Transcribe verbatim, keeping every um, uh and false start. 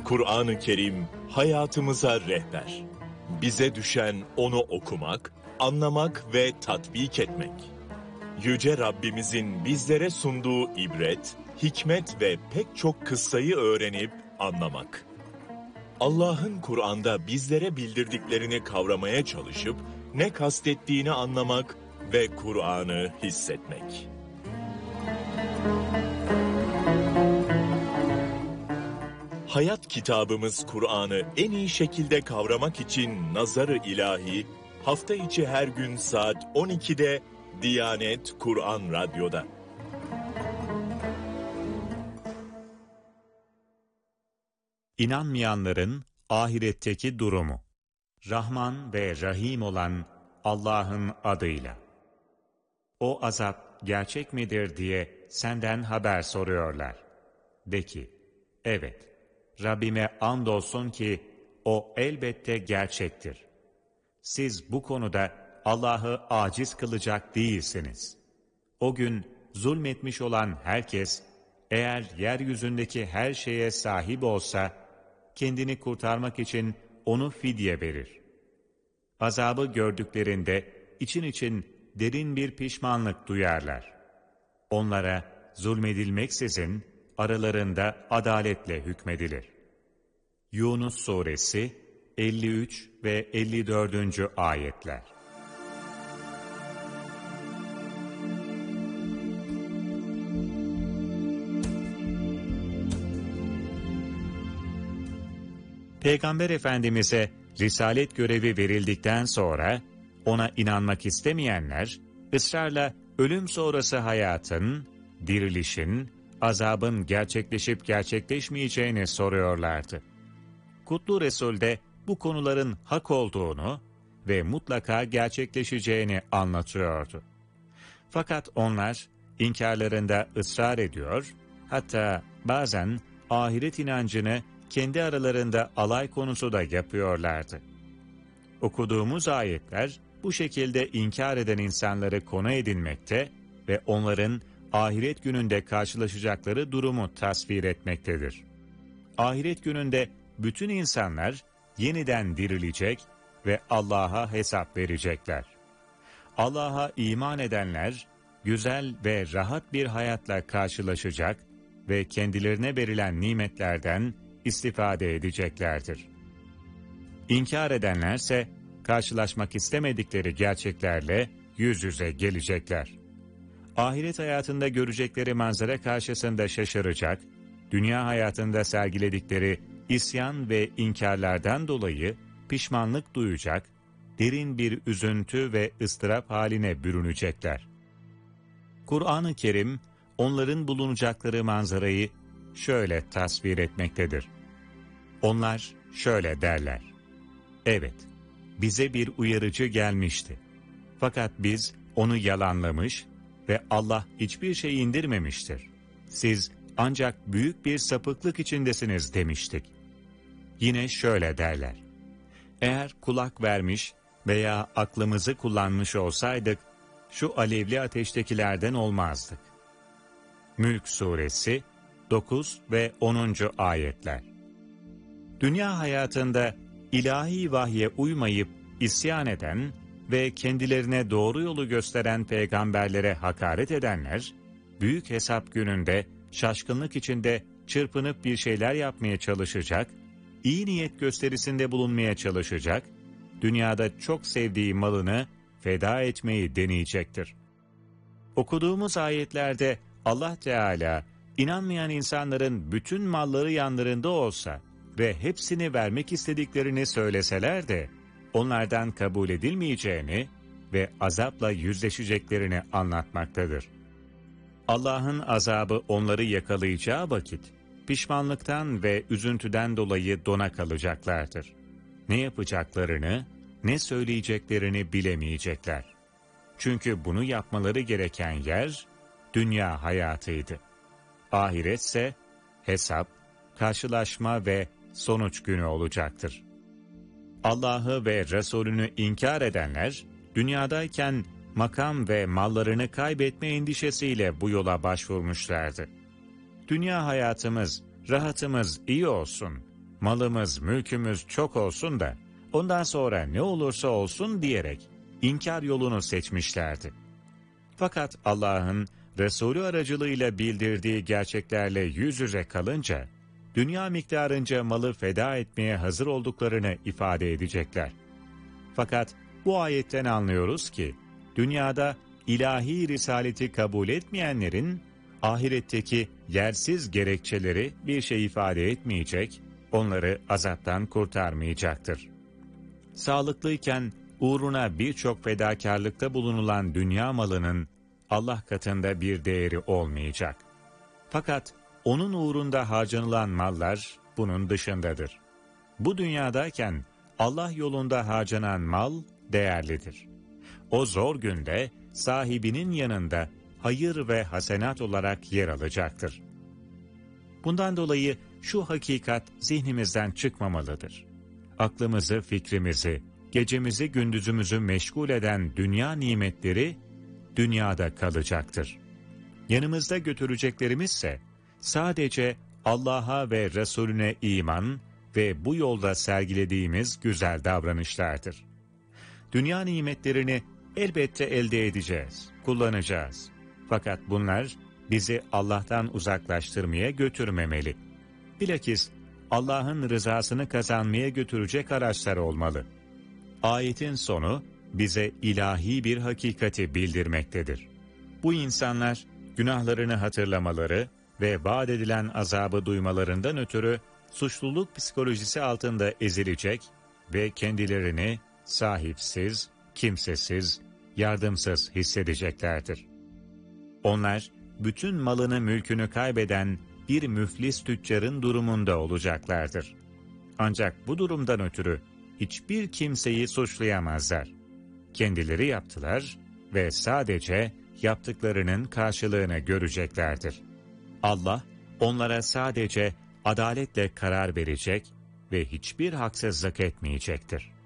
Kur'an-ı Kerim hayatımıza rehber. Bize düşen onu okumak, anlamak ve tatbik etmek. Yüce Rabbimizin bizlere sunduğu ibret, hikmet ve pek çok kıssayı öğrenip anlamak. Allah'ın Kur'an'da bizlere bildirdiklerini kavramaya çalışıp ne kastettiğini anlamak ve Kur'an'ı hissetmek. Hayat kitabımız Kur'an'ı en iyi şekilde kavramak için Nazar-ı İlahi, hafta içi her gün saat on ikide Diyanet Kur'an Radyo'da. İnanmayanların ahiretteki durumu. Rahman ve Rahim olan Allah'ın adıyla. O azap gerçek midir diye senden haber soruyorlar. De ki, evet, Rabbime andolsun ki o elbette gerçektir. Siz bu konuda Allah'ı aciz kılacak değilsiniz. O gün zulmetmiş olan herkes, eğer yeryüzündeki her şeye sahip olsa, kendini kurtarmak için onu fidye verir. Azabı gördüklerinde için için derin bir pişmanlık duyarlar. Onlara zulmedilmeksizin aralarında adaletle hükmedilir. Yunus Suresi elli üç ve elli dördüncü ayetler. Peygamber Efendimiz'e risalet görevi verildikten sonra ona inanmak istemeyenler ısrarla ölüm sonrası hayatın, dirilişin, azabın gerçekleşip gerçekleşmeyeceğini soruyorlardı. Kutlu Resul de bu konuların hak olduğunu ve mutlaka gerçekleşeceğini anlatıyordu. Fakat onlar inkarlarında ısrar ediyor, hatta bazen ahiret inancını kendi aralarında alay konusu da yapıyorlardı. Okuduğumuz ayetler bu şekilde inkar eden insanları konu edinmekte ve onların ahiret gününde karşılaşacakları durumu tasvir etmektedir. Ahiret gününde bütün insanlar yeniden dirilecek ve Allah'a hesap verecekler. Allah'a iman edenler güzel ve rahat bir hayatla karşılaşacak ve kendilerine verilen nimetlerden istifade edeceklerdir. İnkar edenlerse karşılaşmak istemedikleri gerçeklerle yüz yüze gelecekler. Ahiret hayatında görecekleri manzara karşısında şaşıracak, dünya hayatında sergiledikleri isyan ve inkarlardan dolayı pişmanlık duyacak, derin bir üzüntü ve ıstırap haline bürünecekler. Kur'an-ı Kerim, onların bulunacakları manzarayı şöyle tasvir etmektedir. Onlar şöyle derler: evet, bize bir uyarıcı gelmişti. Fakat biz onu yalanlamış ve Allah hiçbir şey indirmemiştir. Siz ancak büyük bir sapıklık içindesiniz demiştik. Yine şöyle derler: eğer kulak vermiş veya aklımızı kullanmış olsaydık, şu alevli ateştekilerden olmazdık. Mülk Suresi dokuz ve onuncu ayetler. Dünya hayatında ilahi vahye uymayıp isyan eden ve kendilerine doğru yolu gösteren peygamberlere hakaret edenler, büyük hesap gününde şaşkınlık içinde çırpınıp bir şeyler yapmaya çalışacak, iyi niyet gösterisinde bulunmaya çalışacak, dünyada çok sevdiği malını feda etmeyi deneyecektir. Okuduğumuz ayetlerde Allah Teala, inanmayan insanların bütün malları yanlarında olsa ve hepsini vermek istediklerini söyleseler de, onlardan kabul edilmeyeceğini ve azapla yüzleşeceklerini anlatmaktadır. Allah'ın azabı onları yakalayacağı vakit, pişmanlıktan ve üzüntüden dolayı dona kalacaklardır. Ne yapacaklarını, ne söyleyeceklerini bilemeyecekler. Çünkü bunu yapmaları gereken yer, dünya hayatıydı. Ahiretse, hesap, karşılaşma ve sonuç günü olacaktır. Allah'ı ve Resulünü inkar edenler, dünyadayken makam ve mallarını kaybetme endişesiyle bu yola başvurmuşlardı. Dünya hayatımız, rahatımız iyi olsun, malımız, mülkümüz çok olsun da ondan sonra ne olursa olsun diyerek inkar yolunu seçmişlerdi. Fakat Allah'ın Resulü aracılığıyla bildirdiği gerçeklerle yüz yüze kalınca, dünya miktarınca malı feda etmeye hazır olduklarını ifade edecekler. Fakat bu ayetten anlıyoruz ki, dünyada ilahi risaleti kabul etmeyenlerin, ahiretteki yersiz gerekçeleri bir şey ifade etmeyecek, onları azaptan kurtarmayacaktır. Sağlıklıyken uğruna birçok fedakarlıkta bulunulan dünya malının Allah katında bir değeri olmayacak. Fakat onun uğrunda harcanılan mallar bunun dışındadır. Bu dünyadayken Allah yolunda harcanan mal değerlidir. O zor günde sahibinin yanında hayır ve hasenat olarak yer alacaktır. Bundan dolayı şu hakikat zihnimizden çıkmamalıdır. Aklımızı, fikrimizi, gecemizi, gündüzümüzü meşgul eden dünya nimetleri dünyada kalacaktır. Yanımızda götüreceklerimizse sadece Allah'a ve Resulüne iman ve bu yolda sergilediğimiz güzel davranışlardır. Dünya nimetlerini elbette elde edeceğiz, kullanacağız. Fakat bunlar bizi Allah'tan uzaklaştırmaya götürmemeli. Bilakis Allah'ın rızasını kazanmaya götürecek araçlar olmalı. Ayetin sonu bize ilahi bir hakikati bildirmektedir. Bu insanlar günahlarını hatırlamaları ve vaat edilen azabı duymalarından ötürü suçluluk psikolojisi altında ezilecek ve kendilerini sahipsiz, kimsesiz, yardımsız hissedeceklerdir. Onlar bütün malını mülkünü kaybeden bir müflis tüccarın durumunda olacaklardır. Ancak bu durumdan ötürü hiçbir kimseyi suçlayamazlar. Kendileri yaptılar ve sadece yaptıklarının karşılığını göreceklerdir. Allah onlara sadece adaletle karar verecek ve hiçbir haksızlık etmeyecektir.